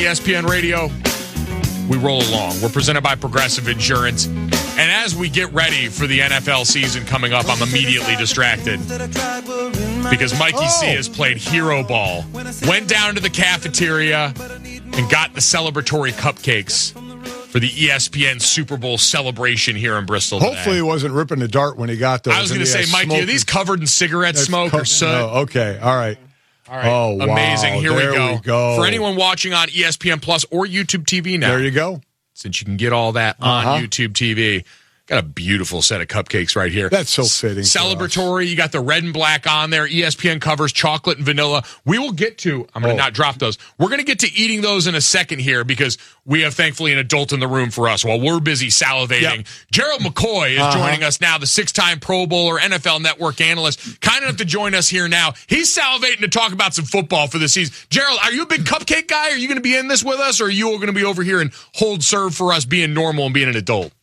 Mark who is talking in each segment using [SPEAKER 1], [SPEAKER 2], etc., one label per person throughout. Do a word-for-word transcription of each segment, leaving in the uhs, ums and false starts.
[SPEAKER 1] E S P N Radio, we roll along. We're presented by Progressive Insurance. And as we get ready for the N F L season coming up, I'm immediately distracted because Mikey oh. C has played hero ball, went down to the cafeteria, and got the celebratory cupcakes for the E S P N Super Bowl celebration here in Bristol today.
[SPEAKER 2] Hopefully he wasn't ripping the dart when he got those.
[SPEAKER 1] I was going to say, Mikey, are these covered in cigarette That's smoke co- or soot?
[SPEAKER 2] No, okay, all right.
[SPEAKER 1] All right.
[SPEAKER 2] Oh, wow.
[SPEAKER 1] Amazing. Here
[SPEAKER 2] there
[SPEAKER 1] we go.
[SPEAKER 2] we go.
[SPEAKER 1] For anyone watching on E S P N Plus or YouTube T V now.
[SPEAKER 2] There you go.
[SPEAKER 1] Since you can get all that on
[SPEAKER 2] uh-huh.
[SPEAKER 1] YouTube T V. Got a beautiful set of cupcakes right here.
[SPEAKER 2] That's so fitting.
[SPEAKER 1] Celebratory. You got the red and black on there. E S P N covers chocolate and vanilla. We will get to, I'm going to oh. not drop those. We're going to get to eating those in a second here because we have, thankfully, an adult in the room for us while we're busy salivating. Yep. Gerald McCoy is uh-huh. joining us now, the six-time Pro Bowler, N F L Network analyst. Kind enough to join us here now. He's salivating to talk about some football for the season. Gerald, are you a big cupcake guy? Are you going to be in this with us, or are you going to be over here and hold serve for us being normal and being an adult?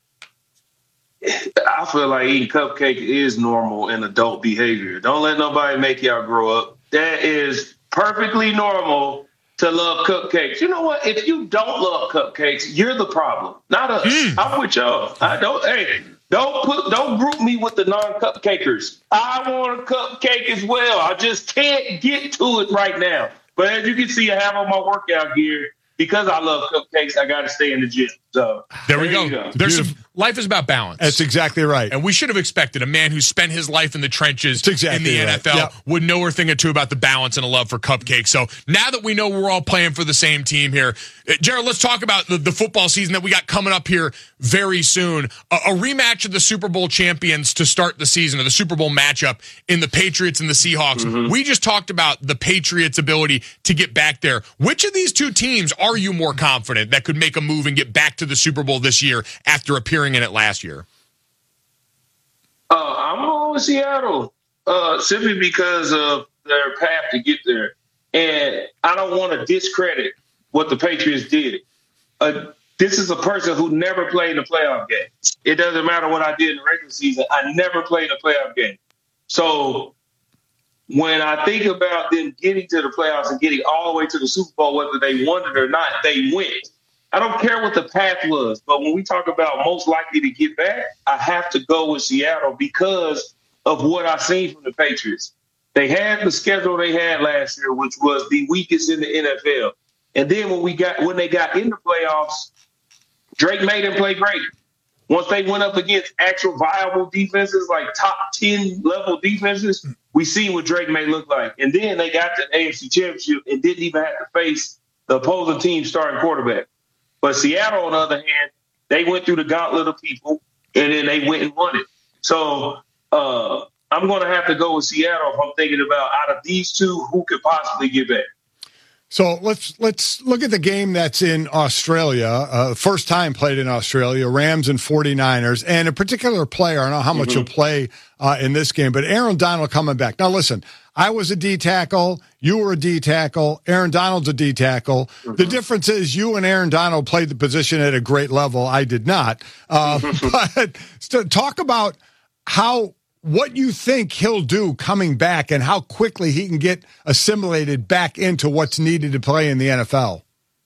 [SPEAKER 3] I feel like eating cupcake is normal and adult behavior. Don't let nobody make y'all grow up. That is perfectly normal to love cupcakes. You know what? If you don't love cupcakes, you're the problem, not us. Mm. I'm with y'all. I don't. Hey, don't put, don't group me with the non-cupcakers. I want a cupcake as well. I just can't get to it right now. But as you can see, I have on my workout gear. Because I love cupcakes, I got to stay in the gym. So
[SPEAKER 1] there we
[SPEAKER 3] there
[SPEAKER 1] go.
[SPEAKER 3] go.
[SPEAKER 1] There's some, life is about balance.
[SPEAKER 2] That's exactly right.
[SPEAKER 1] And we should have expected a man who spent his life in the trenches
[SPEAKER 2] exactly
[SPEAKER 1] in the
[SPEAKER 2] right.
[SPEAKER 1] N F L
[SPEAKER 2] yep.
[SPEAKER 1] would know a thing or two about the balance and a love for cupcakes. So now that we know we're all playing for the same team here, uh, Gerald, let's talk about the, the football season that we got coming up here very soon. A, a rematch of the Super Bowl champions to start the season, or the Super Bowl matchup in the Patriots and the Seahawks. Mm-hmm. We just talked about the Patriots' ability to get back there. Which of these two teams are you more confident that could make a move and get back to the Super Bowl this year after appearing in it last year?
[SPEAKER 3] Uh, I'm going with Seattle uh, simply because of their path to get there. And I don't want to discredit what the Patriots did. Uh, this is a person who never played a playoff game. It doesn't matter what I did in the regular season. I never played a playoff game. So when I think about them getting to the playoffs and getting all the way to the Super Bowl, whether they won it or not, they went. I don't care what the path was, but when we talk about most likely to get back, I have to go with Seattle because of what I've seen from the Patriots. They had the schedule they had last year, which was the weakest in the N F L. And then when we got when they got in the playoffs, Drake made them play great. Once they went up against actual viable defenses, like top ten level defenses, we see what Drake may look like. And then they got to the A F C Championship and didn't even have to face the opposing team's starting quarterback. But Seattle, on the other hand, they went through the gauntlet of people, and then they went and won it. So uh, I'm going to have to go with Seattle if I'm thinking about out of these two, who could possibly get back.
[SPEAKER 2] So let's let's look at the game that's in Australia, uh, first time played in Australia, Rams and 49ers, and a particular player, I don't know how much mm-hmm. he'll play uh, in this game, but Aaron Donald coming back. Now, listen, I was a D tackle, you were a D tackle, Aaron Donald's a D tackle. Mm-hmm. The difference is you and Aaron Donald played the position at a great level. I did not. Uh, but so talk about how what you think he'll do coming back and how quickly he can get assimilated back into what's needed to play in the N F L.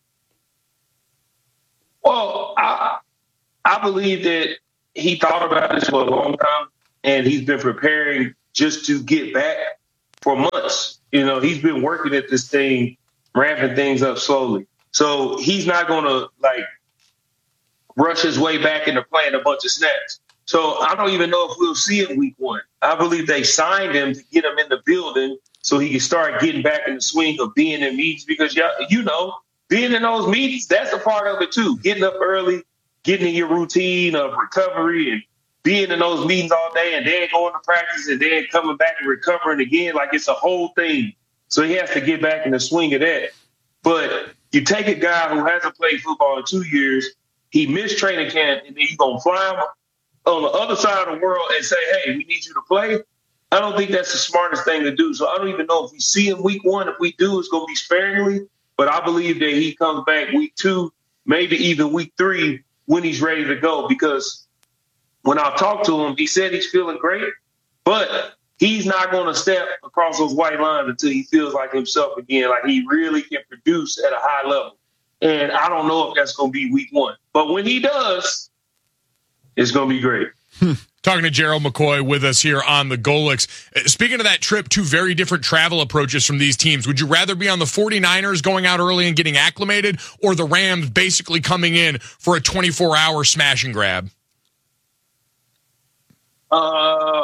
[SPEAKER 3] Well, I, I believe that he thought about this for a long time, and he's been preparing just to get back for months. You know, he's been working at this thing, ramping things up slowly. So he's not going to, like, rush his way back into playing a bunch of snaps. So I don't even know if we'll see him week one. I believe they signed him to get him in the building so he can start getting back in the swing of being in meetings because, you know, being in those meetings, that's a part of it too. Getting up early, getting in your routine of recovery and being in those meetings all day and then going to practice and then coming back and recovering again. Like it's a whole thing. So he has to get back in the swing of that. But you take a guy who hasn't played football in two years, he missed training camp, and then you're going to fly him on the other side of the world and say, hey, we need you to play. I don't think that's the smartest thing to do. So I don't even know if we see him week one. If we do, it's going to be sparingly. But I believe that he comes back week two, maybe even week three when he's ready to go. Because when I talked to him, he said he's feeling great, but he's not going to step across those white lines until he feels like himself again, like he really can produce at a high level. And I don't know if that's going to be week one. But when he does, it's going to be great.
[SPEAKER 1] Talking to Gerald McCoy with us here on the Golics. Speaking of that trip, two very different travel approaches from these teams. Would you rather be on the 49ers going out early and getting acclimated, or the Rams basically coming in for a twenty-four hour smash and grab?
[SPEAKER 3] Uh,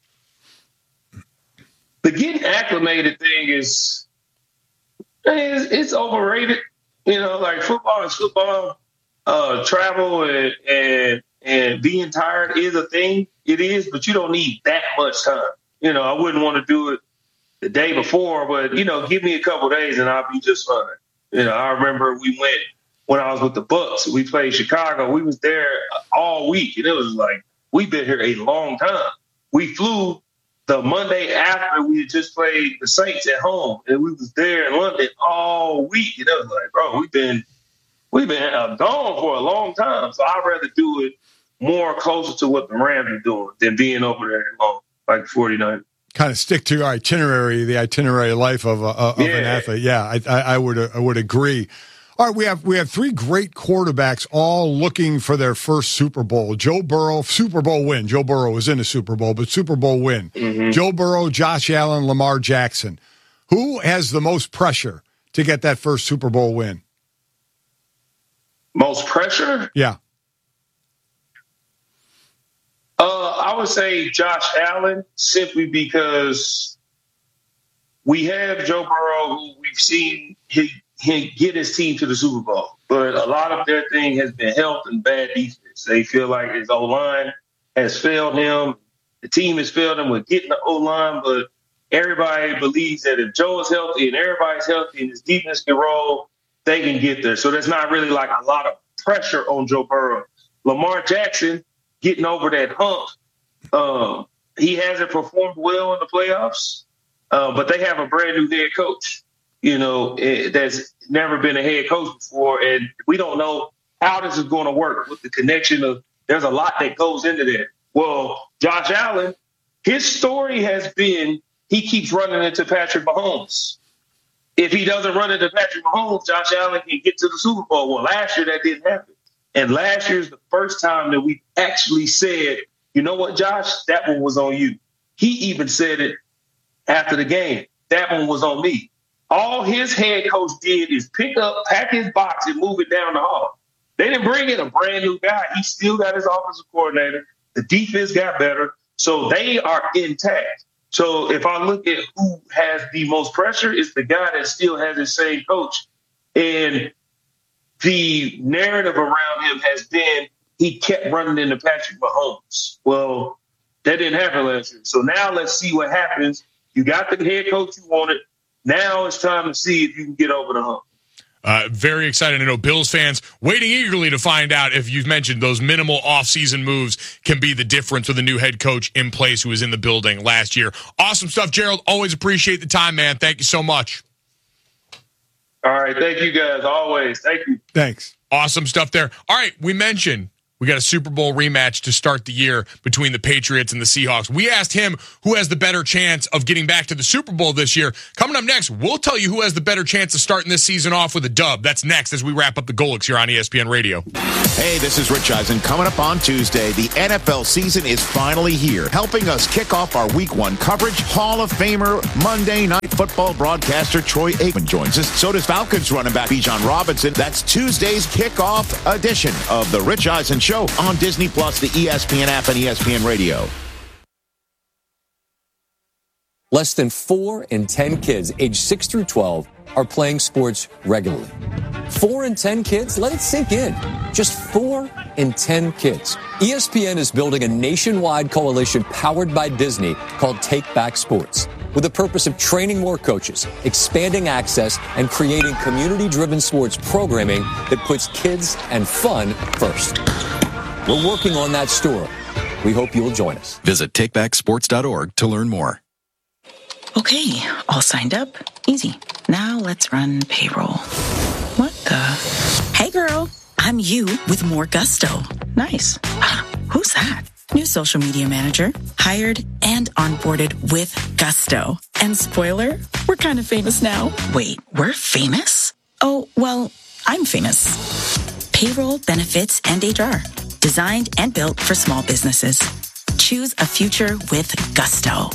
[SPEAKER 3] the getting acclimated thing is, it's, it's overrated. You know, like football is football. Uh, travel and, and and being tired is a thing. It is, but you don't need that much time. You know, I wouldn't want to do it the day before, but, you know, give me a couple of days and I'll be just fine. You know, I remember we went when I was with the Bucks. We played Chicago. We was there all week, and it was like, we've been here a long time. We flew the Monday after we had just played the Saints at home, and we was there in London all week. And it was like, bro, we've been we've been uh, gone for a long time. So I'd rather do it more closer to what the Rams are doing than being over there long, like forty-nine.
[SPEAKER 2] Kind of stick to your itinerary, the itinerary life of, a, of
[SPEAKER 3] yeah.
[SPEAKER 2] an athlete. Yeah, I, I, I would I would agree. All right, we have we have three great quarterbacks all looking for their first Super Bowl. Joe Burrow, Super Bowl win. Joe Burrow was in a Super Bowl, but Super Bowl win. Mm-hmm. Joe Burrow, Josh Allen, Lamar Jackson. Who has the most pressure to get that first Super Bowl win?
[SPEAKER 3] Most pressure?
[SPEAKER 2] Yeah.
[SPEAKER 3] Uh, I would say Josh Allen, simply because we have Joe Burrow, who we've seen he, he get his team to the Super Bowl. But a lot of their thing has been health and bad defense. They feel like his O-line has failed him. The team has failed him with getting the O-line, but everybody believes that if Joe is healthy and everybody's healthy and his defense can roll, they can get there. So there's not really like a lot of pressure on Joe Burrow. Lamar Jackson, getting over that hump. Um, he hasn't performed well in the playoffs, uh, but they have a brand new head coach, you know, it, that's never been a head coach before. And we don't know how this is going to work with the connection of, there's a lot that goes into that. Well, Josh Allen, his story has been, he keeps running into Patrick Mahomes. If he doesn't run into Patrick Mahomes, Josh Allen can get to the Super Bowl. Well, last year that didn't happen. And last year's the first time that we actually said, you know what, Josh, that one was on you. He even said it after the game. That one was on me. All his head coach did is pick up, pack his box, and move it down the hall. They didn't bring in a brand new guy. He still got his offensive coordinator. The defense got better. So they are intact. So if I look at who has the most pressure, it's the guy that still has his same coach. And the narrative around him has been he kept running into Patrick Mahomes. Well, that didn't happen last year. So now let's see what happens. You got the head coach you wanted. Now it's time to see if you can get over the hump.
[SPEAKER 1] Uh, very excited to know Bills fans waiting eagerly to find out if you've mentioned those minimal offseason moves can be the difference with a new head coach in place who was in the building last year. Awesome stuff, Gerald. Always appreciate the time, man. Thank you so much.
[SPEAKER 3] All right. Thank you, guys. Always. Thank you.
[SPEAKER 2] Thanks.
[SPEAKER 1] Awesome stuff there. All right. We mentioned we got a Super Bowl rematch to start the year between the Patriots and the Seahawks. We asked him who has the better chance of getting back to the Super Bowl this year. Coming up next, we'll tell you who has the better chance of starting this season off with a dub. That's next as we wrap up the Golics here on E S P N Radio.
[SPEAKER 4] Hey, this is Rich Eisen. Coming up on Tuesday, the N F L season is finally here. Helping us kick off our week one coverage, Hall of Famer, Monday Night Football broadcaster Troy Aikman joins us. So does Falcons running back Bijan Robinson. That's Tuesday's kickoff edition of the Rich Eisen Show on Disney Plus, the E S P N app, and E S P N Radio.
[SPEAKER 5] Less than four in ten kids aged six through twelve are playing sports regularly. Four in ten kids? Let it sink in. Just four in ten kids. E S P N is building a nationwide coalition powered by Disney called Take Back Sports, with the purpose of training more coaches, expanding access, and creating community-driven sports programming that puts kids and fun first. We're working on that story. We hope you'll join us.
[SPEAKER 6] Visit take back sports dot org to learn more.
[SPEAKER 7] Okay, all signed up. Easy. Now let's run payroll. What the? Hey girl, I'm you with more gusto. Nice. Who's that? New social media manager. Hired and onboarded with gusto. And spoiler, we're kind of famous now. Wait, we're famous? Oh, well, I'm famous. Payroll, benefits, and H R. Designed and built for small businesses. Choose a future with gusto.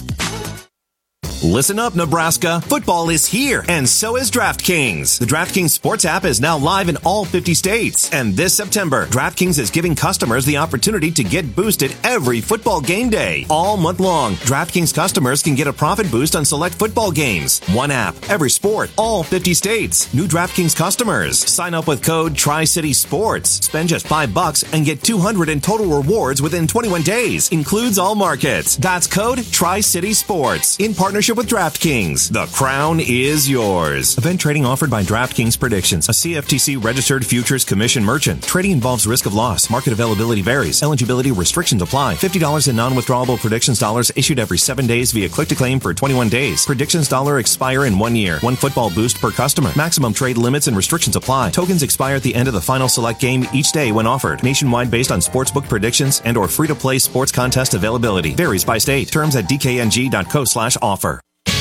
[SPEAKER 8] Listen up, Nebraska. Football is here, and so is DraftKings. The DraftKings Sports app is now live in all fifty states. And this September, DraftKings is giving customers the opportunity to get boosted every football game day. All month long, DraftKings customers can get a profit boost on select football games. One app, every sport, all fifty states. New DraftKings customers. Sign up with code Tri-City Sports. Spend just five bucks and get two hundred in total rewards within twenty-one days. Includes all markets. That's code Tri-City Sports. In partnership with DraftKings. The crown is yours. Event trading offered by DraftKings Predictions, a C F T C registered futures commission merchant. Trading involves risk of loss. Market availability varies. Eligibility restrictions apply. fifty dollars in non-withdrawable Predictions dollars issued every seven days via click to claim for twenty-one days. Predictions dollar expire in one year. One football boost per customer. Maximum trade limits and restrictions apply. Tokens expire at the end of the final select game each day when offered. Nationwide based on sportsbook predictions and or free-to-play sports contest availability. Varies by state. Terms at d k n g dot co slash offer.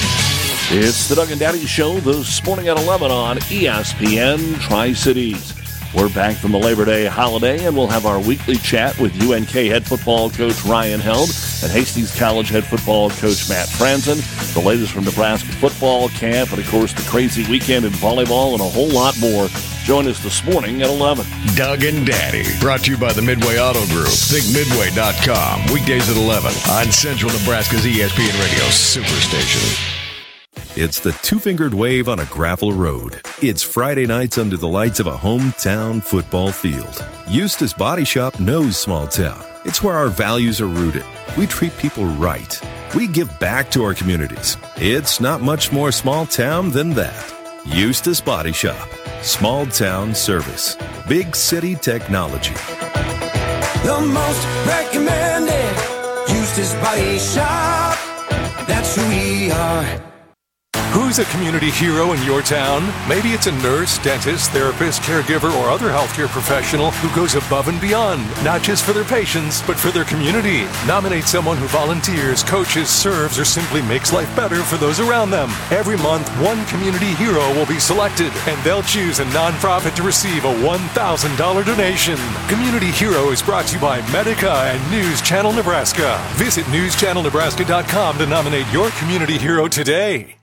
[SPEAKER 9] It's the Doug and Daddy Show this morning at eleven on E S P N Tri-Cities. We're back from the Labor Day holiday, and we'll have our weekly chat with U N K head football coach Ryan Held and Hastings College head football coach Matt Franzen. The latest from Nebraska football camp, and of course the crazy weekend in volleyball and a whole lot more. Join us this morning at eleven.
[SPEAKER 10] Doug and Daddy, brought to you by the Midway Auto Group. think midway dot com. Weekdays at eleven on Central Nebraska's E S P N Radio Superstation.
[SPEAKER 11] It's the two-fingered wave on a gravel road. It's Friday nights under the lights of a hometown football field. Eustace Body Shop knows small town. It's where our values are rooted. We treat people right. We give back to our communities. It's not much more small town than that. Eustace Body Shop. Small town service. Big city technology.
[SPEAKER 12] The most recommended Eustace Body Shop. That's who we are.
[SPEAKER 13] Who's a community hero in your town? Maybe it's a nurse, dentist, therapist, caregiver, or other healthcare professional who goes above and beyond, not just for their patients, but for their community. Nominate someone who volunteers, coaches, serves, or simply makes life better for those around them. Every month, one community hero will be selected, and they'll choose a nonprofit to receive a one thousand dollars donation. Community Hero is brought to you by Medica and News Channel Nebraska. Visit news channel nebraska dot com to nominate your community hero today.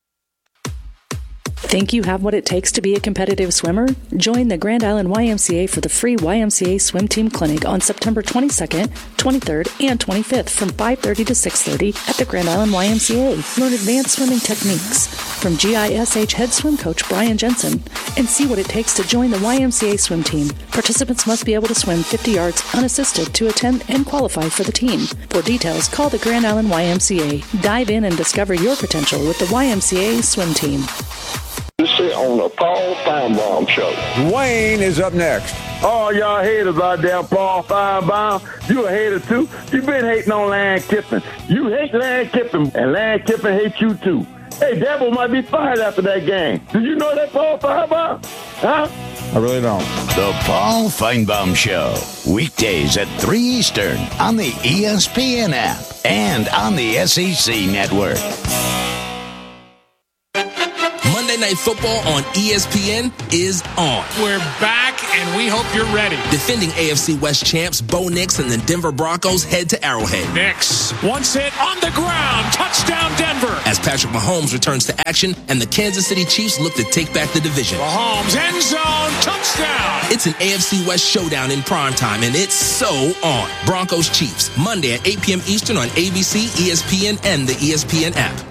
[SPEAKER 14] Think you have what it takes to be a competitive swimmer? Join the Grand Island Y M C A for the free Y M C A Swim Team Clinic on September twenty-second, twenty-third, and twenty-fifth from five thirty to six thirty at the Grand Island Y M C A. Learn advanced swimming techniques from G I S H head swim coach Brian Jensen and see what it takes to join the Y M C A swim team. Participants must be able to swim fifty yards unassisted to attend and qualify for the team. For details, call the Grand Island Y M C A. Dive in and discover your potential with the Y M C A swim team.
[SPEAKER 15] On the Paul Feinbaum Show.
[SPEAKER 16] Wayne is up next.
[SPEAKER 15] Oh, y'all haters out there, Paul Feinbaum. You a hater, too. You been hating on Lane Kiffin. You hate Lane Kiffin, and Lane Kiffin hates you, too. Hey, Devil might be fired after that game. Did you know that, Paul Feinbaum? Huh?
[SPEAKER 16] I really don't.
[SPEAKER 4] The Paul Feinbaum Show. Weekdays at three Eastern on the E S P N app and on the S E C Network.
[SPEAKER 17] Monday Night Football on E S P N is on.
[SPEAKER 1] We're back, and we hope you're ready.
[SPEAKER 17] Defending A F C West champs Bo Nix and the Denver Broncos head to Arrowhead.
[SPEAKER 1] Nix, once hit on the ground, touchdown Denver.
[SPEAKER 17] As Patrick Mahomes returns to action, and the Kansas City Chiefs look to take back the division.
[SPEAKER 1] Mahomes, end zone, touchdown.
[SPEAKER 17] It's an A F C West showdown in primetime, and it's so on. Broncos Chiefs, Monday at eight p.m. Eastern on A B C, E S P N, and the E S P N app.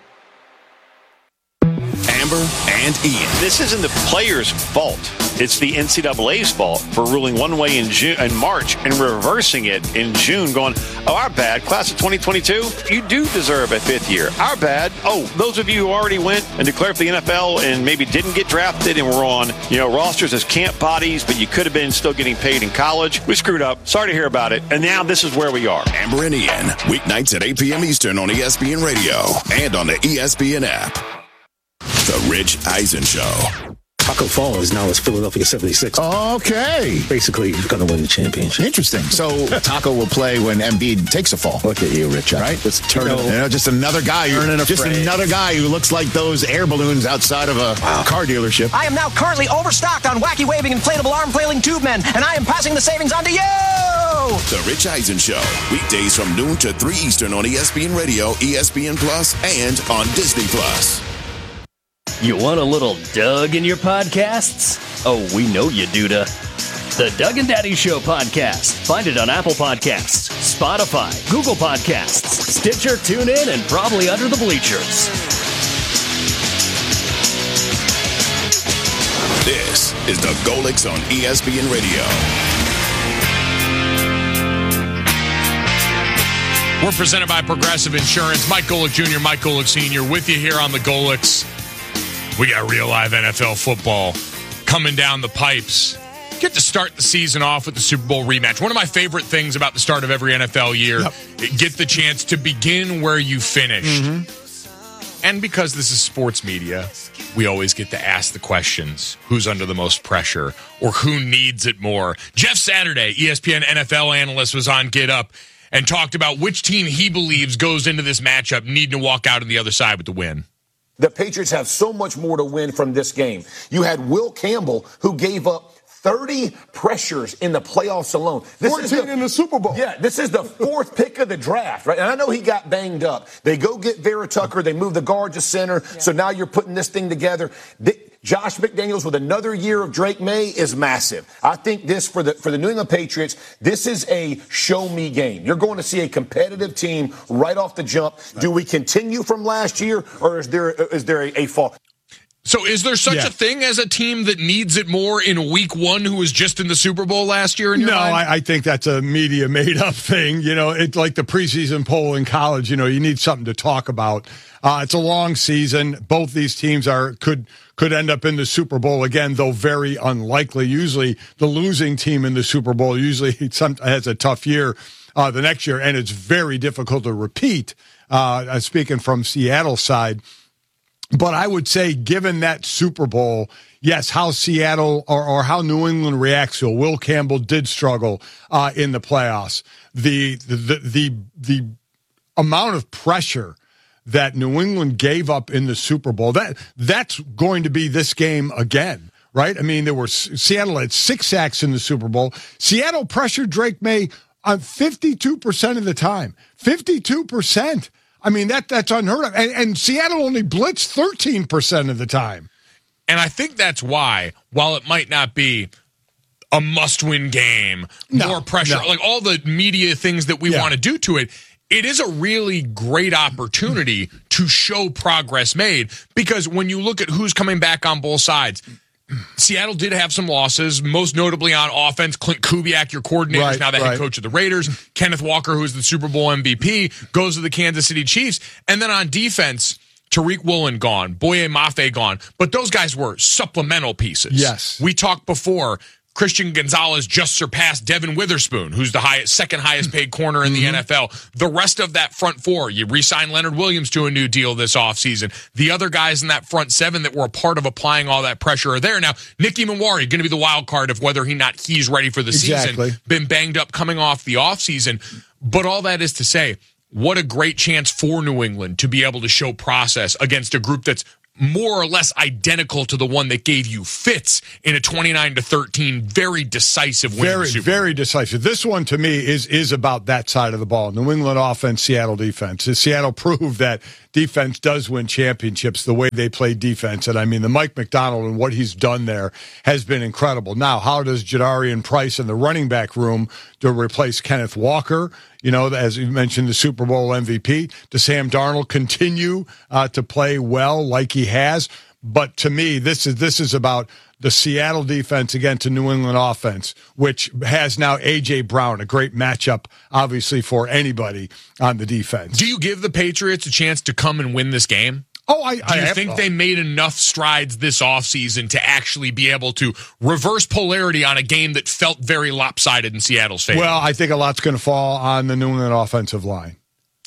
[SPEAKER 17] Amber and Ian.
[SPEAKER 18] This isn't the players' fault. It's the N C double A's fault for ruling one way in June, in March and reversing it in June, going, oh, our bad, class of twenty twenty-two, you do deserve a fifth year. Our bad. Oh, those of you who already went and declared for the N F L and maybe didn't get drafted and were on, you know, rosters as camp bodies, but you could have been still getting paid in college. We screwed up. Sorry to hear about it. And now this is where we are.
[SPEAKER 19] Amber and Ian, weeknights at eight p.m. Eastern on E S P N Radio and on the E S P N app. The Rich Eisen Show.
[SPEAKER 20] Taco Fall is now his Philadelphia seventy-six.
[SPEAKER 4] Okay.
[SPEAKER 20] Basically, he's going to win the championship.
[SPEAKER 4] Interesting. So Taco will play when Embiid takes a fall.
[SPEAKER 20] Look at you, Rich.
[SPEAKER 4] Right?
[SPEAKER 20] Just turn
[SPEAKER 4] you know,
[SPEAKER 20] it.
[SPEAKER 4] You know, just another guy. Who, just
[SPEAKER 20] afraid.
[SPEAKER 4] another guy who looks like those air balloons outside of a wow. car dealership.
[SPEAKER 21] I am now currently overstocked on wacky waving inflatable arm flailing tube men, and I am passing the savings on to you.
[SPEAKER 19] The Rich Eisen Show, weekdays from noon to three Eastern on E S P N Radio, E S P N Plus, and on Disney Plus.
[SPEAKER 22] You want a little Doug in your podcasts? Oh, we know you do, da. The Doug and Daddy Show podcast. Find it on Apple Podcasts, Spotify, Google Podcasts, Stitcher, TuneIn, and probably under the bleachers.
[SPEAKER 19] This is the Golics on E S P N Radio.
[SPEAKER 1] We're presented by Progressive Insurance. Mike Golick Junior, Mike Golick Senior with you here on the Golics. We got real live N F L football coming down the pipes. Get to start the season off with the Super Bowl rematch. One of my favorite things about the start of every N F L year, yep. get the chance to begin where you finished. Mm-hmm. And because this is sports media, we always get to ask the questions. Who's under the most pressure or who needs it more? Jeff Saturday, E S P N N F L analyst, was on Get Up and talked about which team he believes goes into this matchup needing to walk out on the other side with the win.
[SPEAKER 23] The Patriots have so much more to win from this game. You had Will Campbell, who gave up thirty pressures in the playoffs alone.
[SPEAKER 24] This fourteen is the, in the Super Bowl.
[SPEAKER 23] Yeah, this is the fourth pick of the draft, right? And I know he got banged up. They go get Vera Tucker. They move the guard to center. Yeah. So now you're putting this thing together. The, Josh McDaniels with another year of Drake May is massive. I think this, for the for the New England Patriots, this is a show-me game. You're going to see a competitive team right off the jump. Do we continue from last year, or is there is there a, a fall?
[SPEAKER 1] So is there such
[SPEAKER 2] yeah.
[SPEAKER 1] a thing as a team that needs it more in week one who was just in the Super Bowl last year in your
[SPEAKER 2] no,
[SPEAKER 1] mind?
[SPEAKER 2] I, I think that's a media made-up thing. You know, it's like the preseason poll in college. You know, you need something to talk about. Uh, it's a long season. Both these teams are could could end up in the Super Bowl again, though very unlikely. Usually the losing team in the Super Bowl usually some, has a tough year uh, the next year, and it's very difficult to repeat. Uh, speaking from Seattle's side. But I would say, given that Super Bowl, yes, how Seattle or, or how New England reacts to it. Will Campbell did struggle uh, in the playoffs. The, the the the amount of pressure that New England gave up in the Super Bowl, that that's going to be this game again, right? I mean, there were Seattle had six sacks in the Super Bowl. Seattle pressured Drake May on fifty-two percent of the time. fifty-two percent. I mean, that that's unheard of. And, and Seattle only blitzed thirteen percent of the time.
[SPEAKER 1] And I think that's why, while it might not be a must-win game,
[SPEAKER 2] no,
[SPEAKER 1] more pressure,
[SPEAKER 2] no.
[SPEAKER 1] like all the media things that we
[SPEAKER 2] yeah.
[SPEAKER 1] want to do to it, it is a really great opportunity to show progress made. Because when you look at who's coming back on both sides, Seattle did have some losses, most notably on offense. Clint Kubiak, your coordinator, is
[SPEAKER 2] right,
[SPEAKER 1] now the
[SPEAKER 2] right.
[SPEAKER 1] head coach of the Raiders. Kenneth Walker, who's the Super Bowl M V P, goes to the Kansas City Chiefs. And then on defense, Tariq Woolen gone, Boye Mafe gone. But those guys were supplemental pieces.
[SPEAKER 2] Yes.
[SPEAKER 1] We talked before. Christian Gonzalez just surpassed Devin Witherspoon, who's the highest, second highest paid corner in the mm-hmm. N F L. The rest of that front four, you re-signed Leonard Williams to a new deal this offseason. The other guys in that front seven that were a part of applying all that pressure are there. Now, Nicky Manwari, going to be the wild card of whether or not he's ready for the
[SPEAKER 2] exactly.
[SPEAKER 1] season. Been banged up coming off the offseason. But all that is to say, what a great chance for New England to be able to show process against a group that's more or less identical to the one that gave you fits in a twenty-nine to thirteen very decisive win.
[SPEAKER 2] Very, very decisive. This one to me is is about that side of the ball. New England offense, Seattle defense. Seattle proved that defense does win championships the way they play defense. And I mean, the Mike McDonald and what he's done there has been incredible. Now, how does Jadarian Price in the running back room to replace Kenneth Walker? You know, as you mentioned, the Super Bowl M V P. Does Sam Darnold continue uh, to play well like he has? But to me, this is this is about the Seattle defense against the New England offense, which has now A J. Brown, a great matchup, obviously, for anybody on the defense.
[SPEAKER 1] Do you give the Patriots a chance to come and win this game?
[SPEAKER 2] Oh, I,
[SPEAKER 1] Do
[SPEAKER 2] I
[SPEAKER 1] you
[SPEAKER 2] have,
[SPEAKER 1] think they made enough strides this offseason to actually be able to reverse polarity on a game that felt very lopsided in Seattle's favor?
[SPEAKER 2] Well, I think a lot's going to fall on the New England offensive line.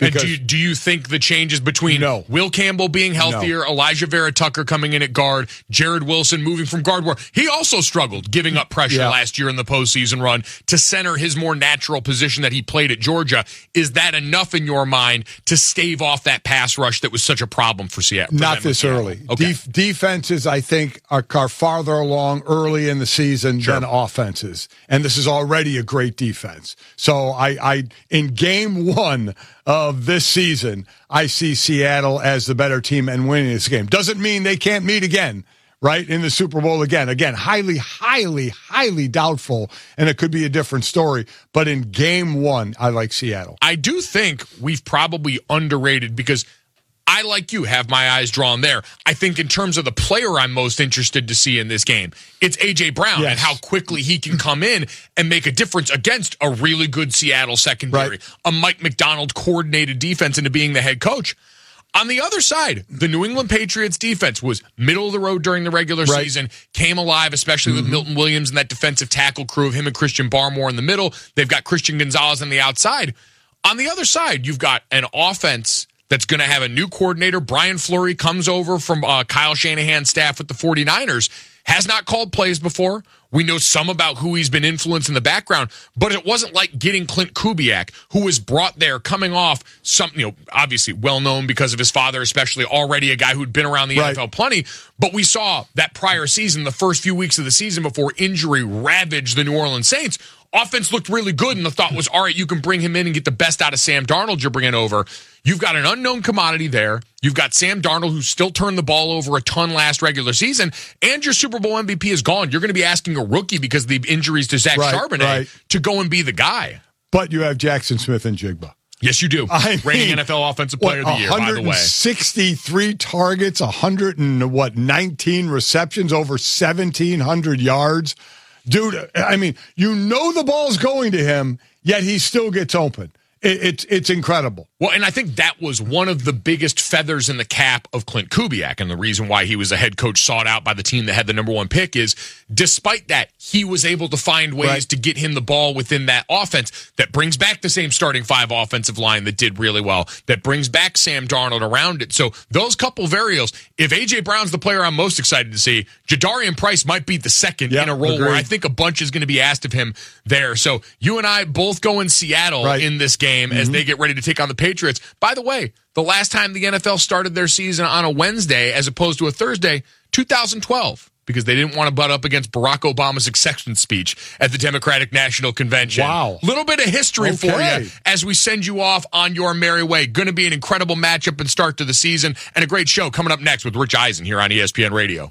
[SPEAKER 1] And do you, do you think the changes between
[SPEAKER 2] no.
[SPEAKER 1] Will Campbell being healthier, no. Elijah Vera Tucker coming in at guard, Jared Wilson moving from guard where he also struggled giving up pressure yeah. last year in the postseason run to center his more natural position that he played at Georgia, is that enough in your mind to stave off that pass rush that was such a problem for Seattle?
[SPEAKER 2] Not this early. Okay. De- defenses, I think, are, are farther along early in the season sure. than offenses. And this is already a great defense. So I, I in game one of this season, I see Seattle as the better team and winning this game. Doesn't mean they can't meet again, right, in the Super Bowl again. Again, highly, highly, highly doubtful, and it could be a different story. But in game one, I like Seattle.
[SPEAKER 1] I do think we've probably underrated because I, like you, have my eyes drawn there. I think in terms of the player I'm most interested to see in this game, it's A J. Brown yes. and how quickly he can come in and make a difference against a really good Seattle secondary, right. a Mike McDonald coordinated defense into being the head coach. On the other side, the New England Patriots defense was middle of the road during the regular right. season, came alive, especially mm-hmm. with Milton Williams and that defensive tackle crew of him and Christian Barmore in the middle. They've got Christian Gonzalez on the outside. On the other side, you've got an offense that's going to have a new coordinator. Brian Fleury comes over from uh, Kyle Shanahan's staff with the 49ers, has not called plays before. We know some about who he's been influenced in the background, but it wasn't like getting Clint Kubiak, who was brought there coming off something, you know, obviously well-known because of his father, especially already a guy who'd been around the right. N F L plenty. But we saw that prior season, the first few weeks of the season before injury ravaged the New Orleans Saints, offense looked really good, and the thought was, all right, you can bring him in and get the best out of Sam Darnold you're bringing over. You've got an unknown commodity there. You've got Sam Darnold, who still turned the ball over a ton last regular season, and your Super Bowl M V P is gone. You're going to be asking a rookie because of the injuries to Zach right, Charbonnet right. to go and be the guy.
[SPEAKER 2] But you have Jackson Smith and Jigba.
[SPEAKER 1] Yes, you do. I Reigning mean, N F L Offensive Player what, of the Year, by the way.
[SPEAKER 2] one hundred sixty-three targets, one hundred and what, nineteen receptions, over seventeen hundred yards. Dude, I mean, you know the ball's going to him, yet he still gets open. It, it's it's incredible.
[SPEAKER 1] Well, and I think that was one of the biggest feathers in the cap of Clint Kubiak, and the reason why he was a head coach sought out by the team that had the number one pick is, despite that, he was able to find ways right. to get him the ball within that offense that brings back the same starting five offensive line that did really well, that brings back Sam Darnold around it. So those couple variables, if A J. Brown's the player I'm most excited to see, Jadarian Price might be the second yep, in a role agreed. Where I think a bunch is going to be asked of him there. So you and I both go in Seattle right. in this game mm-hmm. as they get ready to take on the Patriots. By the way, the last time the N F L started their season on a Wednesday as opposed to a Thursday, two thousand twelve, because they didn't want to butt up against Barack Obama's acceptance speech at the Democratic National Convention.
[SPEAKER 2] Wow.
[SPEAKER 1] Little bit of history okay. for you as we send you off on your merry way. Going to be an incredible matchup and start to the season, and a great show coming up next with Rich Eisen here on E S P N Radio.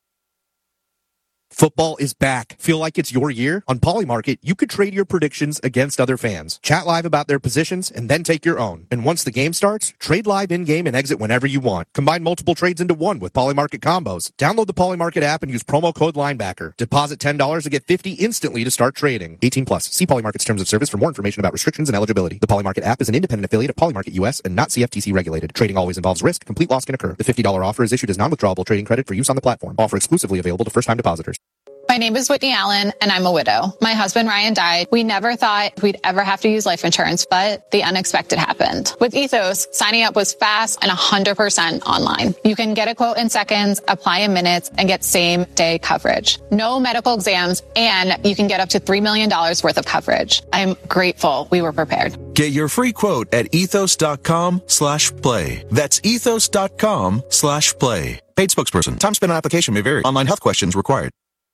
[SPEAKER 3] Football is back. Feel like it's your year? On Polymarket, you could trade your predictions against other fans. Chat live about their positions and then take your own. And once the game starts, trade live in-game and exit whenever you want. Combine multiple trades into one with Polymarket combos. Download the Polymarket app and use promo code Linebacker. Deposit ten dollars to get fifty dollars instantly to start trading. eighteen plus. See Polymarket's terms of service for more information about restrictions and eligibility. The Polymarket app is an independent affiliate of Polymarket U S and not C F T C regulated. Trading always involves risk. Complete loss can occur. The fifty dollars offer is issued as non-withdrawable trading credit for use on the platform. Offer exclusively available to first-time depositors.
[SPEAKER 5] My name is Whitney Allen, and I'm a widow. My husband, Ryan, died. We never thought we'd ever have to use life insurance, but the unexpected happened. With Ethos, signing up was fast and one hundred percent online. You can get a quote in seconds, apply in minutes, and get same-day coverage. No medical exams, and you can get up to three million dollars worth of coverage. I'm grateful we were prepared.
[SPEAKER 6] Get your free quote at ethos.com slash play. That's ethos.com slash play. Paid spokesperson. Time spent on application may vary. Online health questions required.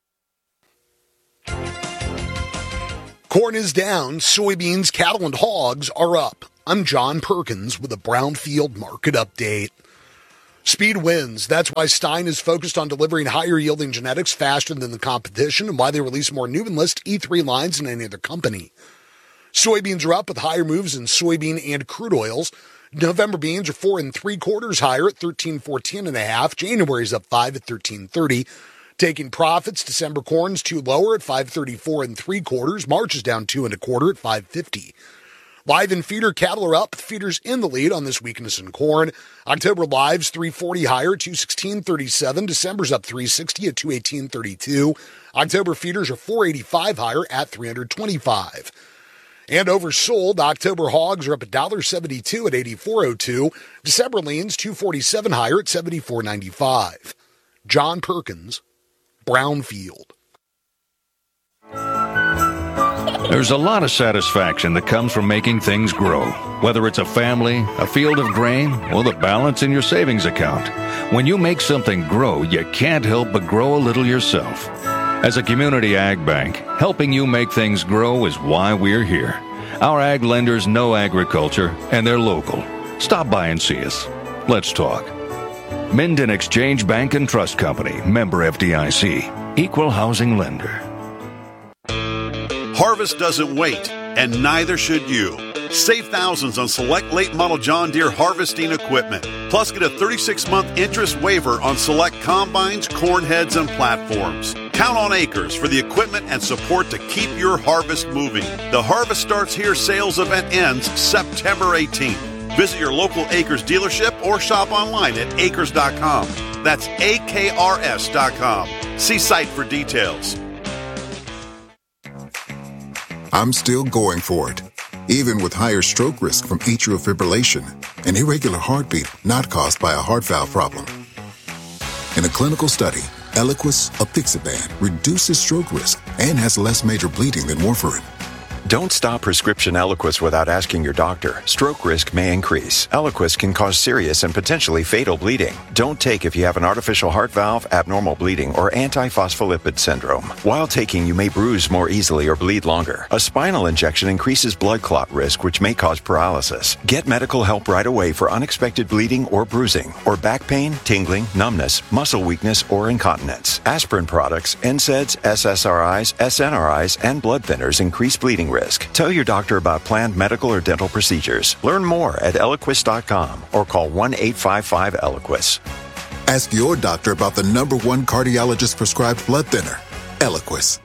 [SPEAKER 24] Corn is down, soybeans, cattle, and hogs are up. I'm John Perkins with a Brownfield Market Update. Speed wins. That's why Stein is focused on delivering higher-yielding genetics faster than the competition and why they release more new Enlist E three lines than any other company. Soybeans are up with higher moves in soybean and crude oils. November beans are four and three quarters higher at thirteen fourteen and a half. January's up five at thirteen thirty. Taking profits, December corn's two lower at five thirty-four and three quarters. March is down two and a quarter at five fifty. Live and feeder cattle are up. Feeders in the lead on this weakness in corn. October lives three forty higher, two sixteen thirty-seven. December's up three sixty at two eighteen thirty-two. October feeders are four eighty-five higher at three twenty-five. And oversold, October hogs are up one dollar seventy-two at eighty-four oh two. December leans two forty-seven higher at seventy-four ninety-five. John Perkins, Brownfield.
[SPEAKER 7] There's a lot of satisfaction that comes from making things grow, whether it's a family, a field of grain, or the balance in your savings account. When you make something grow, you can't help but grow a little yourself. As a community ag bank, helping you make things grow is why we're here. Our ag lenders know agriculture, and they're local. Stop by and see us. Let's talk. Minden Exchange Bank and Trust Company, member F D I C, equal housing lender.
[SPEAKER 8] Harvest doesn't wait, and neither should you. Save thousands on select late model John Deere harvesting equipment. Plus, get a thirty-six month interest waiver on select combines, corn heads, and platforms. Count on Acres for the equipment and support to keep your harvest moving. The Harvest Starts Here sales event ends September eighteenth. Visit your local Acres dealership or shop online at acres dot com. That's A K R S dot com. See site for details.
[SPEAKER 9] I'm still going for it, even with higher stroke risk from atrial fibrillation, an irregular heartbeat not caused by a heart valve problem. In a clinical study, Eliquis apixaban reduces stroke risk and has less major bleeding than warfarin.
[SPEAKER 10] Don't stop prescription Eliquis without asking your doctor. Stroke risk may increase. Eliquis can cause serious and potentially fatal bleeding. Don't take if you have an artificial heart valve, abnormal bleeding, or antiphospholipid syndrome. While taking, you may bruise more easily or bleed longer. A spinal injection increases blood clot risk, which may cause paralysis. Get medical help right away for unexpected bleeding or bruising, or back pain, tingling, numbness, muscle weakness, or incontinence. Aspirin products, N SAIDs, S S R Is, S N R Is, and blood thinners increase bleeding risk. Tell your doctor about planned medical or dental procedures. Learn more at eliquis dot com or call one eight five five Eliquis.
[SPEAKER 9] Ask your doctor about the number one cardiologist prescribed blood thinner, Eliquis.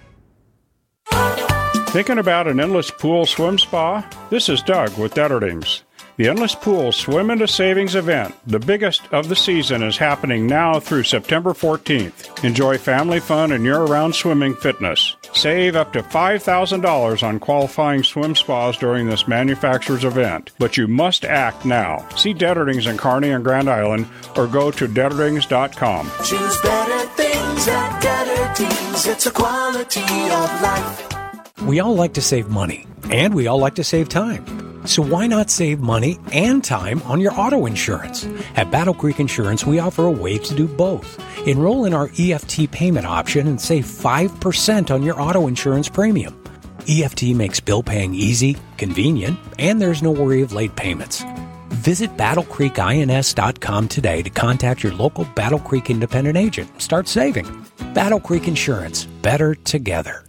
[SPEAKER 25] Thinking about an endless pool swim spa? This is Doug with Detterdings. The Endless Pool Swim into Savings event, the biggest of the season, is happening now through September fourteenth. Enjoy family fun and year-round swimming fitness. Save up to five thousand dollars on qualifying swim spas during this manufacturer's event, but you must act now. See Detterdings in Kearney and Grand Island or go to detterdings dot com.
[SPEAKER 12] Choose better things at Detterdings. It's a quality of life.
[SPEAKER 26] We all like to save money, and we all like to save time. So why not save money and time on your auto insurance? At Battle Creek Insurance, we offer a way to do both. Enroll in our E F T payment option and save five percent on your auto insurance premium. E F T makes bill paying easy, convenient, and there's no worry of late payments. Visit battle creek ins dot com today to contact your local Battle Creek independent agent. Start saving. Battle Creek Insurance. Better together.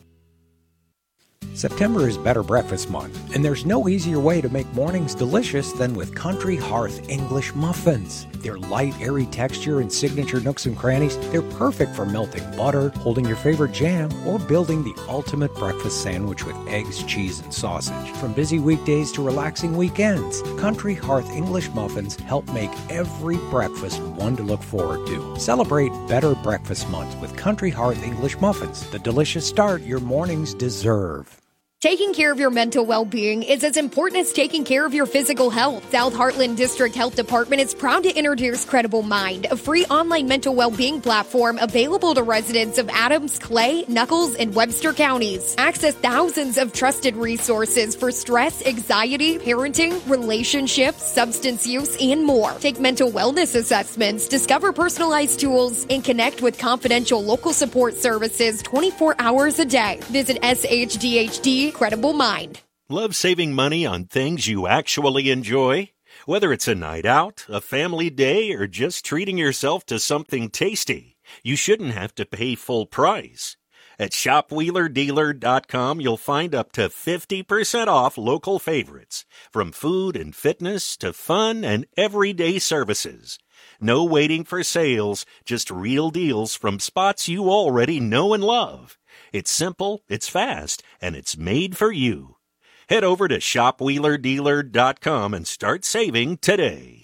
[SPEAKER 26] September is Better Breakfast Month, and there's no easier way to make mornings delicious than with Country Hearth English Muffins. Their light, airy texture and signature nooks and crannies, they're perfect for melting butter, holding your favorite jam, or building the ultimate breakfast sandwich with eggs, cheese, and sausage. From busy weekdays to relaxing weekends, Country Hearth English Muffins help make every breakfast one to look forward to. Celebrate Better Breakfast Month with Country Hearth English Muffins, the delicious start your mornings deserve.
[SPEAKER 27] Taking care of your mental well-being is as important as taking care of your physical health. South Heartland District Health Department is proud to introduce Credible Mind, a free online mental well-being platform available to residents of Adams, Clay, Nuckolls, and Webster counties. Access thousands of trusted resources for stress, anxiety, parenting, relationships, substance use, and more. Take mental wellness assessments, discover personalized tools, and connect with confidential local support services twenty-four hours a day. Visit S H D H D Credible Mind.
[SPEAKER 28] Love saving money on things you actually enjoy? Whether it's a night out, a family day, or just treating yourself to something tasty, you shouldn't have to pay full price. At shop wheeler dealer dot com, you'll find up to fifty percent off local favorites, from food and fitness to fun and everyday services. No waiting for sales, just real deals from spots you already know and love. It's simple, it's fast, and it's made for you. Head over to shop wheeler dealer dot com and start saving today.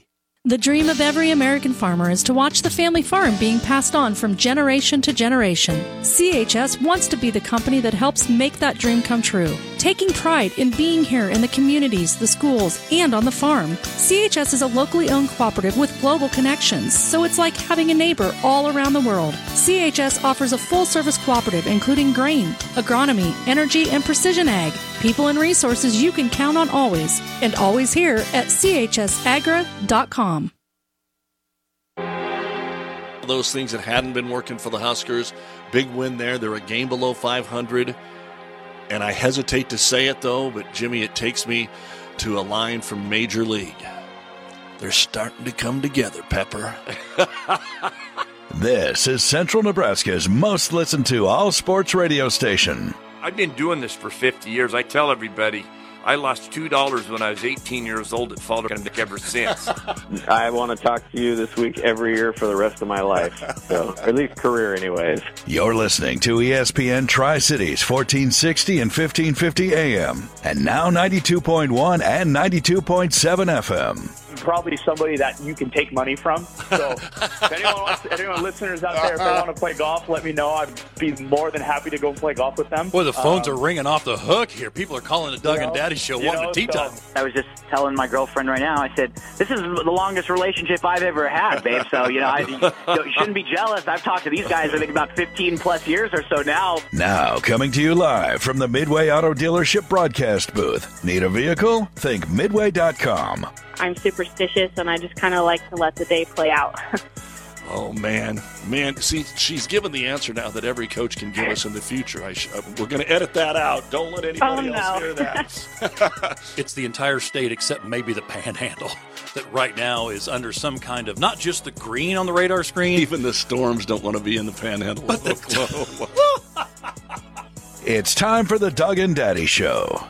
[SPEAKER 11] The dream of every American farmer is to watch the family farm being passed on from generation to generation. C H S wants to be the company that helps make that dream come true. Taking pride in being here in the communities, the schools, and on the farm. C H S is a locally owned cooperative with global connections, so it's like having a neighbor all around the world. C H S offers a full-service cooperative including grain, agronomy, energy, and precision ag. People and resources you can count on always, and always here at C H S agra dot com.
[SPEAKER 13] Those things that hadn't been working for the Huskers. Big win there. They're a game below five hundred. And I hesitate to say it, though, but, Jimmy, it takes me to a line from Major League. They're starting to come together, Pepper.
[SPEAKER 14] This is Central Nebraska's most listened to all-sports radio station.
[SPEAKER 15] I've been doing this for fifty years. I tell everybody, I lost two dollars when I was eighteen years old at Faldernick ever since.
[SPEAKER 16] I want to talk to you this week every year for the rest of my life, so or at least career anyways.
[SPEAKER 14] You're listening to E S P N Tri-Cities, fourteen sixty and fifteen fifty A M, and now ninety-two point one and ninety-two point seven F M.
[SPEAKER 17] Probably somebody that you can take money from. So if anyone, wants, anyone listeners out there, if they want to play golf, let me know. I'd be more than happy to go play golf with them.
[SPEAKER 18] Boy, the phones
[SPEAKER 17] um,
[SPEAKER 18] are ringing off the hook here. People are calling the Doug you know, and Daddy Show wanting a tea
[SPEAKER 17] so,
[SPEAKER 18] time.
[SPEAKER 20] I was just telling my girlfriend right now, I said, this is the longest relationship I've ever had, babe. So, you know, I, you, know, you shouldn't be jealous. I've talked to these guys, I think, about fifteen plus years or so now.
[SPEAKER 14] Now, coming to you live from the Midway Auto Dealership broadcast booth. Need a vehicle? Think midway dot com.
[SPEAKER 29] I'm superstitious, and I just kind of like to let the day play out.
[SPEAKER 13] Oh, man. Man, see, she's given the answer now that every coach can give us in the future. I sh- we're going to edit that out. Don't let anybody
[SPEAKER 29] oh,
[SPEAKER 13] else
[SPEAKER 29] no.
[SPEAKER 13] hear that.
[SPEAKER 18] It's the entire state except maybe the Panhandle that right now is under some kind of, not just the green on the radar screen.
[SPEAKER 13] Even the Storms don't want to be in the Panhandle.
[SPEAKER 18] But
[SPEAKER 13] the-
[SPEAKER 14] It's time for the Doug and Daddy Show.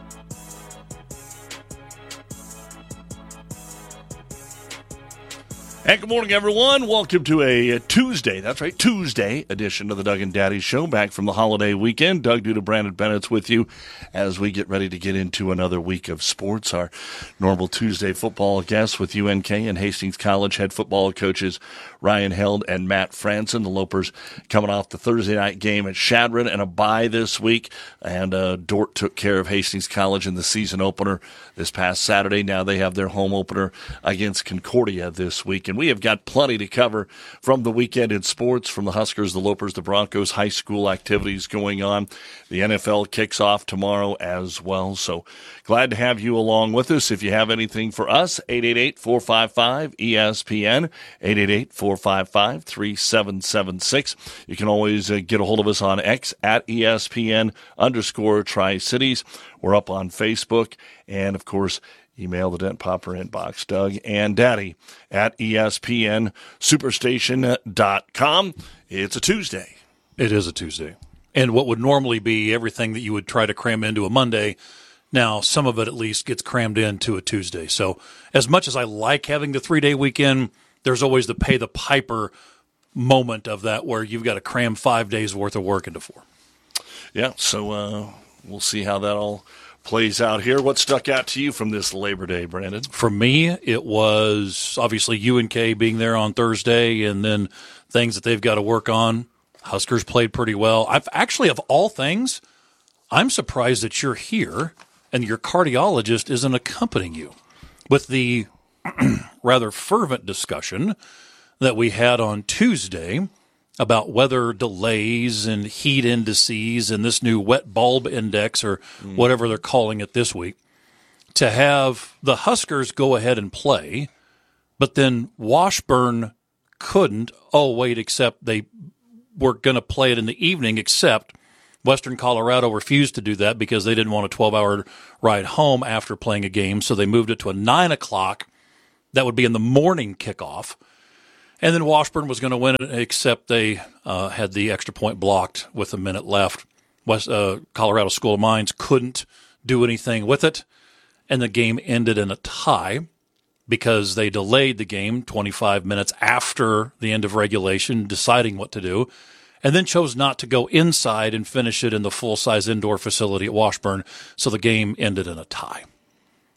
[SPEAKER 13] And good morning, everyone. Welcome to a Tuesday, that's right, Tuesday edition of the Doug and Daddy Show. Back from the holiday weekend. Doug Duda, Brandon Bennett's with you as we get ready to get into another week of sports. Our normal Tuesday football guests with U N K and Hastings College head football coaches Ryan Held and Matt Franson. The Lopers coming off the Thursday night game at Shadron and a bye this week. And uh, Dort took care of Hastings College in the season opener this past Saturday. Now they have their home opener against Concordia this week. And we have got plenty to cover from the weekend in sports, from the Huskers, the Lopers, the Broncos, high school activities going on. The N F L kicks off tomorrow as well. So glad to have you along with us. If you have anything for us, eight eight eight, four five five, E S P N, eight eight eight, four five five, three seven seven six. You can always uh, get a hold of us on X at E S P N underscore Tri-Cities. We're up on Facebook. And, of course, email the Dent Popper inbox, Doug and Daddy at E S P N superstation dot com. It's a Tuesday.
[SPEAKER 18] It is a Tuesday. And what would normally be everything that you would try to cram into a Monday, now some of it at least gets crammed into a Tuesday. So as much as I like having the three-day weekend, there's always the pay the piper moment of that where you've got to cram five days worth of work into four.
[SPEAKER 13] Yeah, so uh, we'll see how that all plays out here. What stuck out to you from this Labor Day, Brandon?
[SPEAKER 18] For me, it was obviously U N K being there on Thursday and then things that they've got to work on. Huskers played pretty well. I've actually, of all things, I'm surprised that you're here and your cardiologist isn't accompanying you with the rather fervent discussion that we had on Tuesday about weather delays and heat indices and this new wet bulb index or mm. whatever they're calling it this week, to have the Huskers go ahead and play, but then Washburn couldn't. Oh, wait, except they were going to play it in the evening, except Western Colorado refused to do that because they didn't want a twelve-hour ride home after playing a game, so they moved it to a nine o'clock. That would be in the morning kickoff. And then Washburn was going to win it, except they uh, had the extra point blocked with a minute left. West uh, Colorado School of Mines couldn't do anything with it, and the game ended in a tie because they delayed the game twenty-five minutes after the end of regulation, deciding what to do, and then chose not to go inside and finish it in the full-size indoor facility at Washburn, so the game ended in a tie.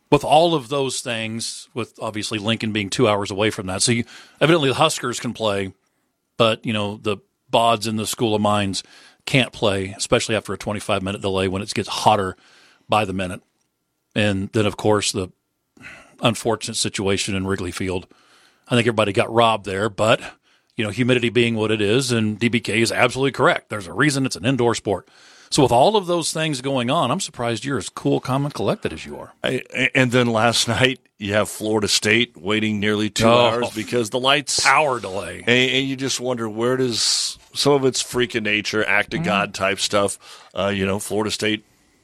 [SPEAKER 18] with all of those things, with obviously Lincoln being two hours away from that, so you, evidently the Huskers can play, but you know the Bods in the School of Mines can't play, especially after a twenty-five minute delay when it gets hotter by the minute. And then, of course, the unfortunate situation in Wrigley Field. I think everybody got robbed there, but you know, humidity being what it is, and D B K is absolutely correct. There's a reason it's an indoor sport. So with all of those things going on, I'm surprised you're as cool, calm, and collected as you are.
[SPEAKER 13] I, and then last night, you have Florida State waiting nearly two
[SPEAKER 18] Oh,
[SPEAKER 13] hours because the lights.
[SPEAKER 18] Power delay.
[SPEAKER 13] And, and you just wonder, where does some of it's freak of nature, act of God type stuff. Uh, you know, Florida State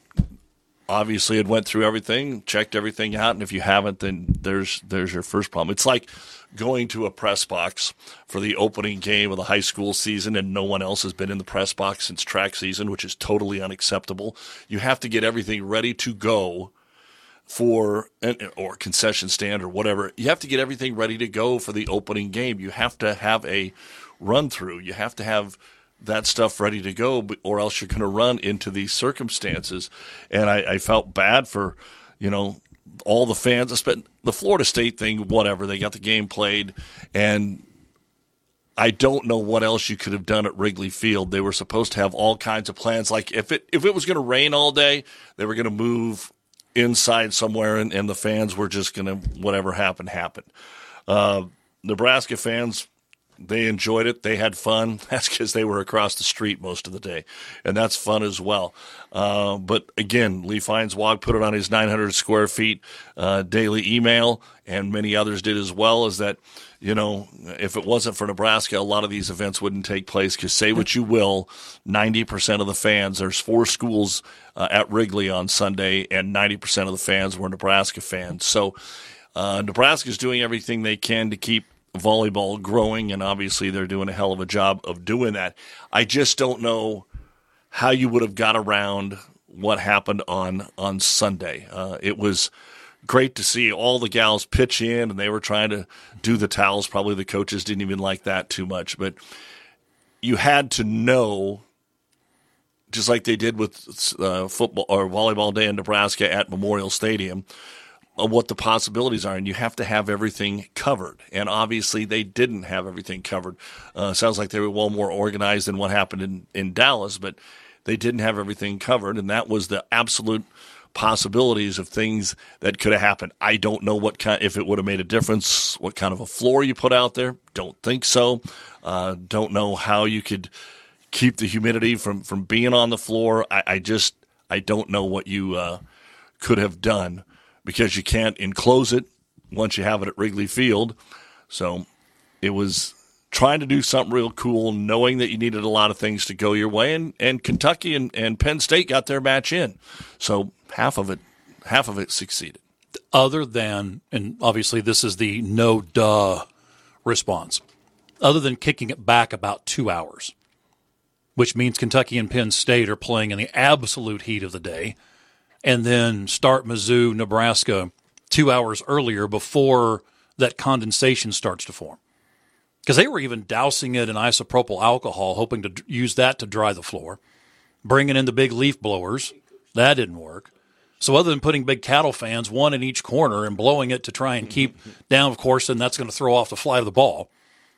[SPEAKER 13] obviously had went through everything, checked everything out, and if you haven't, then there's there's your first problem. It's like going to a press box for the opening game of the high school season and no one else has been in the press box since track season, which is totally unacceptable. You have to get everything ready to go for, or concession stand or whatever. You have to get everything ready to go for the opening game. You have to have a run through. You have to have that stuff ready to go, or else you're going to run into these circumstances. And I, I felt bad for, you know, all the fans. I spent the Florida State thing, whatever. They got the game played, and I don't know what else you could have done at Wrigley Field. They were supposed to have all kinds of plans. Like if it if it was going to rain all day, they were going to move inside somewhere, and, and the fans were just going to, whatever happened, happen. Uh, Nebraska fans, they enjoyed it. They had fun. That's because they were across the street most of the day, and that's fun as well. Uh, but again, Lee Feinswag put it on his nine hundred square feet uh, daily email, and many others did as well, is that, you know, if it wasn't for Nebraska, a lot of these events wouldn't take place, because say what you will, ninety percent of the fans, there's four schools uh, at Wrigley on Sunday, and ninety percent of the fans were Nebraska fans. So uh, Nebraska's doing everything they can to keep volleyball growing, and obviously they're doing a hell of a job of doing that. I just don't know how you would have got around what happened on on Sunday. Uh, it was great to see all the gals pitch in, and they were trying to do the towels. Probably the coaches didn't even like that too much, but you had to know, just like they did with uh, football or volleyball day in Nebraska at Memorial Stadium, of what the possibilities are, and you have to have everything covered. And obviously they didn't have everything covered. Uh, sounds like they were well more organized than what happened in, in Dallas, but they didn't have everything covered, and that was the absolute possibilities of things that could have happened. I don't know what kind, if it would have made a difference, what kind of a floor you put out there. Don't think so. Uh, don't know how you could keep the humidity from, from being on the floor. I, I just, I don't know what you uh, could have done, because you can't enclose it once you have it at Wrigley Field. So it was trying to do something real cool, knowing that you needed a lot of things to go your way, and, and Kentucky and, and Penn State got their match in. So half of it, half of it succeeded.
[SPEAKER 18] Other than, and obviously this is the no duh response, other than kicking it back about two hours, which means Kentucky and Penn State are playing in the absolute heat of the day, and then start Mizzou, Nebraska two hours earlier before that condensation starts to form. Because they were even dousing it in isopropyl alcohol, hoping to use that to dry the floor, bringing in the big leaf blowers. That didn't work. So other than putting big cattle fans, one in each corner, and blowing it to try and keep down, of course, and that's going to throw off the flight of the ball.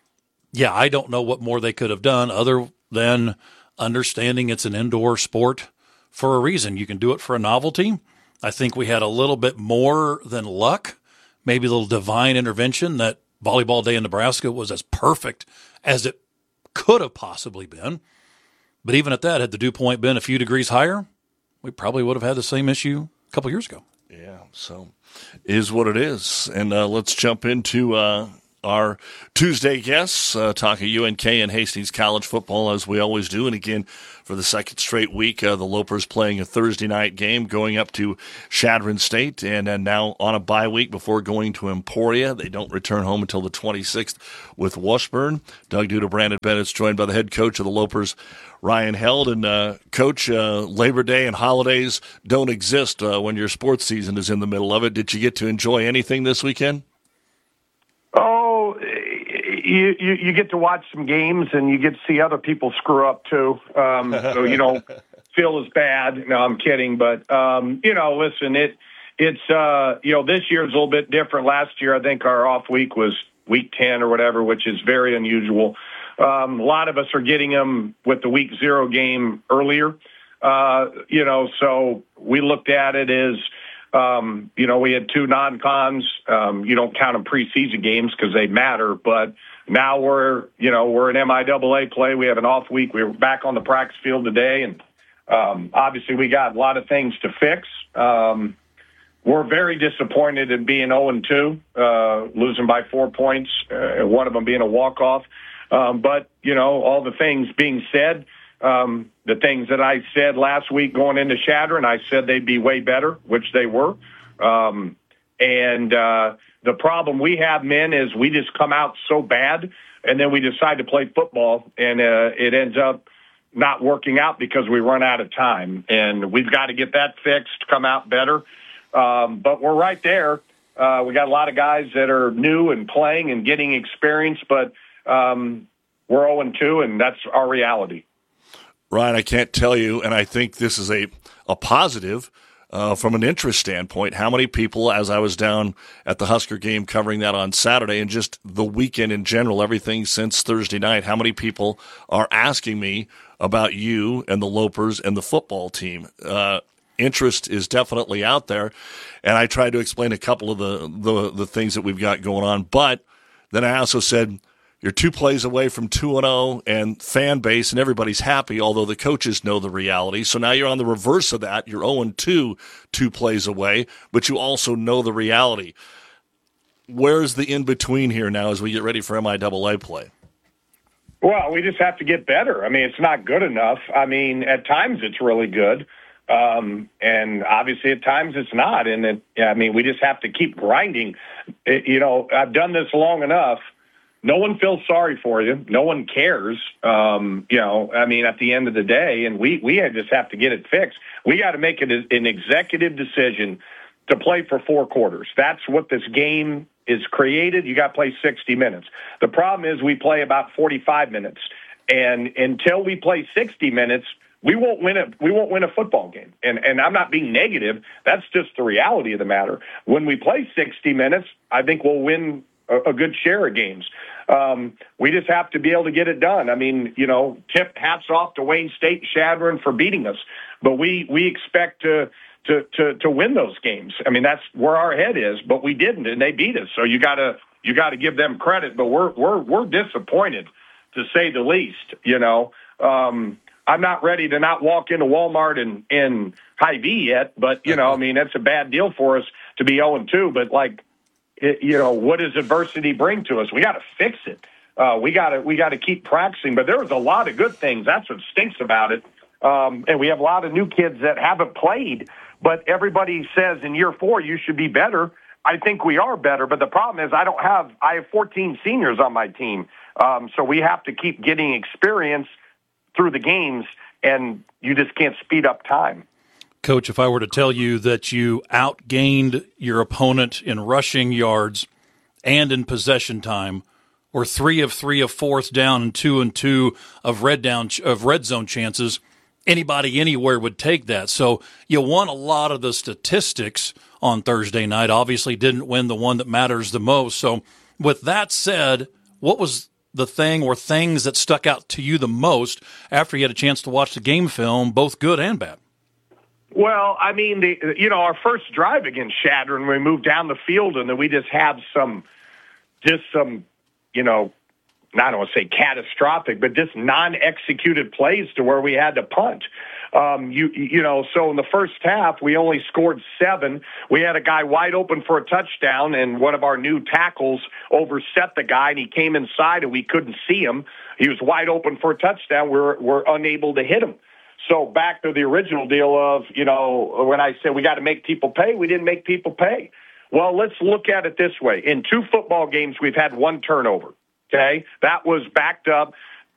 [SPEAKER 18] Yeah, I don't know what more they could have done other than understanding it's an indoor sport for a reason. You can do it for a novelty. I think we had a little bit more than luck, maybe a little divine intervention, that volleyball day in Nebraska was as perfect as it could have possibly been. But even at that, had the dew point been a few degrees higher, we probably would have had the same issue a couple years ago.
[SPEAKER 13] Yeah, so is what it is. And uh, let's jump into uh, our Tuesday guests, uh, talking U N K and Hastings College football, as we always do. And again, for the second straight week, uh, the Lopers playing a Thursday night game, going up to Chadron State, and uh, now on a bye week before going to Emporia. They don't return home until the twenty-sixth with Washburn. Doug Duda, Brandon Bennett's joined by the head coach of the Lopers, Ryan Held. And uh, Coach, uh, Labor Day and holidays don't exist uh, when your sports season is in the middle of it. Did you get to enjoy anything this weekend?
[SPEAKER 1] Oh, you, you you get to watch some games, and you get to see other people screw up too. Um, so you don't feel as bad. No, I'm kidding, but um, you know, listen, it it's, uh, you know, this year is a little bit different. Last year, I think our off week was week ten or whatever, which is very unusual. Um, a lot of us are getting them with the week zero game earlier. Uh, you know, so we looked at it as, um, you know, we had two non-cons. Um, you don't count them preseason games because they matter, but now we're, you know, we're in M I A A play. We have an off week. We were back on the practice field today, and um, obviously we got a lot of things to fix. Um, we're very disappointed in being oh and two, uh, losing by four points, uh, one of them being a walk-off. Um, but, you know, all the things being said, um, the things that I said last week going into Chadron, I said they'd be way better, which they were. Um, and uh, the problem we have, men, is we just come out so bad, and then we decide to play football, and uh, it ends up not working out because we run out of time. And we've got to get that fixed, come out better. Um, but we're right there. Uh, we got a lot of guys that are new and playing and getting experience, but um, we're oh and two, and that's our reality.
[SPEAKER 13] Ryan, I can't tell you, and I think this is a, a positive uh, from an interest standpoint, how many people, as I was down at the Husker game covering that on Saturday and just the weekend in general, everything since Thursday night, how many people are asking me about you and the Lopers and the football team. Uh, interest is definitely out there, and I tried to explain a couple of the, the, the things that we've got going on, but then I also said, you're two plays away from two and oh, and fan base and everybody's happy, although the coaches know the reality. So now you're on the reverse of that. You're oh and two, two plays away, but you also know the reality. Where's the in-between here now as we get ready for M I A A play?
[SPEAKER 1] Well, we just have to get better. I mean, it's not good enough. I mean, at times it's really good, um, and obviously at times it's not. And, it, I mean, we just have to keep grinding. It, you know, I've done this long enough. No one feels sorry for you. No one cares. Um, you know, I mean, at the end of the day, and we, we just have to get it fixed. We got to make it an executive decision to play for four quarters. That's what this game is created. You got to play sixty minutes. The problem is we play about forty-five minutes. And until we play sixty minutes, we won't win a, we won't win a football game. And, and I'm not being negative. That's just the reality of the matter. When we play sixty minutes, I think we'll win a good share of games. Um, we just have to be able to get it done. I mean, you know, tip hats off to Wayne State and Chadron for beating us, but we, we expect to, to, to, to win those games. I mean, that's where our head is, but we didn't, and they beat us. So you gotta, you gotta give them credit, but we're, we're, we're disappointed, to say the least. You know, um, I'm not ready to not walk into Walmart in, in Hy-Vee yet, but you know, I mean, that's a bad deal for us to be oh and two, but like, It, you know, what does adversity bring to us? We got to fix it. Uh, we got to we got to keep practicing. But there was a lot of good things. That's what stinks about it. Um, and we have a lot of new kids that haven't played. But everybody says in year four you should be better. I think we are better. But the problem is I don't have I have fourteen seniors on my team. Um, so we have to keep getting experience through the games, and you just can't speed up time.
[SPEAKER 18] Coach, if I were to tell you that you outgained your opponent in rushing yards and in possession time, or three of three of fourth down and two and two of red down of red zone chances, anybody anywhere would take that. So you won a lot of the statistics on Thursday night. Obviously didn't win the one that matters the most. So with that said, what was the thing or things that stuck out to you the most after you had a chance to watch the game film, both good and bad?
[SPEAKER 1] Well, I mean, the, you know, our first drive against Chadron, we moved down the field, and then we just have some, just some, you know, I don't want to say catastrophic, but just non-executed plays to where we had to punt. Um, you, you know, so in the first half, we only scored seven. We had a guy wide open for a touchdown, and one of our new tackles overset the guy, and he came inside, and we couldn't see him. He was wide open for a touchdown. We're, we're unable to hit him. So back to the original deal of, you know, when I said we got to make people pay, we didn't make people pay. Well, let's look at it this way. In two football games, we've had one turnover, okay? That was backed up